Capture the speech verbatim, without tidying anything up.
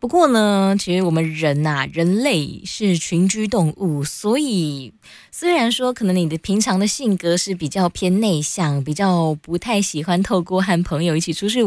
不过呢，其实我们人呐、啊，人类是群居动物，所以虽然说可能你的平常的性格是比较偏内向，比较不太喜欢透过和朋友一起出去